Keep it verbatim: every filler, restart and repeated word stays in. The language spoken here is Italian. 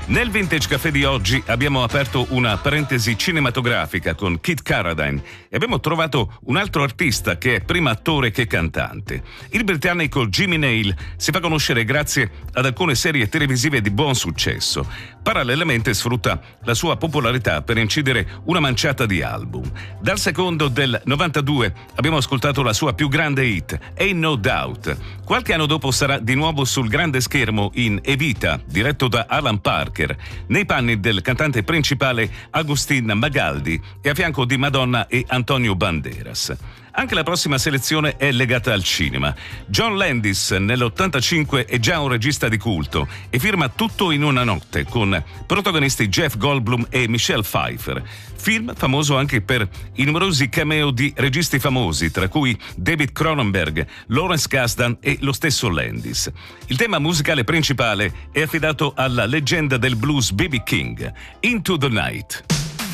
Nel Vintage Café di oggi abbiamo aperto una parentesi cinematografica con Kit Carradine e abbiamo trovato un altro artista che è prima attore che cantante. Il britannico Jimmy Nail si fa conoscere grazie ad alcune serie televisive di buon successo. Parallelamente sfrutta la sua popolarità per incidere una manciata di album. Dal secondo del novantadue abbiamo ascoltato la sua più grande hit, Ain't No Doubt. Qualche anno dopo sarà di nuovo sul grande schermo in Evita, diretto da Alan Parker, nei panni del cantante principale Agustin Magaldi e a fianco di Madonna e Antonio Banderas. Anche la prossima selezione è legata al cinema. John Landis nell'ottantacinque è già un regista di culto e firma Tutto in una notte con protagonisti Jeff Goldblum e Michelle Pfeiffer. Film famoso anche per i numerosi cameo di registi famosi, tra cui David Cronenberg, Lawrence Kasdan e lo stesso Landis. Il tema musicale principale è affidato alla leggenda del blues B B King, Into the Night.